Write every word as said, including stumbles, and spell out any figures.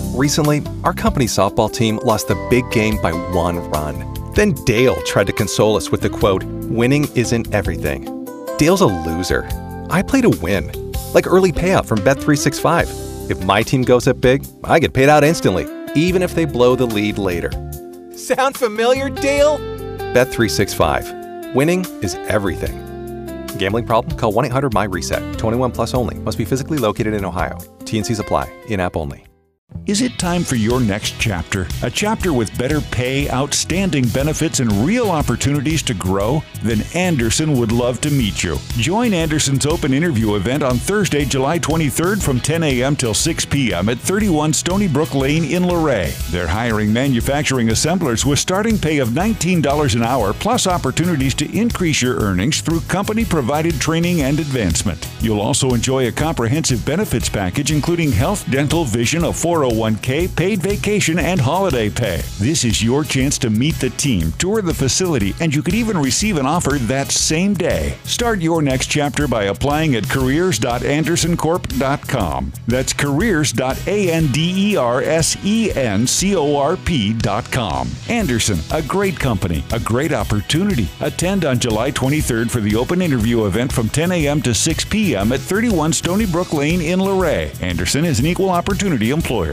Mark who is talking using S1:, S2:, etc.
S1: Recently, our company's softball team lost the big game by one run. Then Dale tried to console us with the quote, "Winning isn't everything." Dale's a loser. I play to win. Like early payout from Bet three sixty-five. If my team goes up big, I get paid out instantly, even if they blow the lead later. Sound familiar, Dale? Bet three sixty-five. Winning is everything. Gambling problem? Call one eight hundred M Y reset. twenty-one plus only. Must be physically located in Ohio. T N Cs apply. In-app only.
S2: Is it time for your next chapter? A chapter with better pay, outstanding benefits, and real opportunities to grow? Then Anderson would love to meet you. Join Anderson's open interview event on Thursday, July twenty-third from ten a.m. till six p.m. at thirty-one Stony Brook Lane in Luray. They're hiring manufacturing assemblers with starting pay of nineteen dollars an hour, plus opportunities to increase your earnings through company-provided training and advancement. You'll also enjoy a comprehensive benefits package including health, dental, vision, a four oh one k, paid vacation, and holiday pay. This is your chance to meet the team, tour the facility, and you could even receive an offer that same day. Start your next chapter by applying at careers dot anderson corp dot com. That's careers dot andersencorp dot com. Anderson, a great company, a great opportunity. Attend on July twenty-third for the open interview event from ten a.m. to six p.m. at thirty-one Stony Brook Lane in Luray. Anderson is an equal opportunity employer.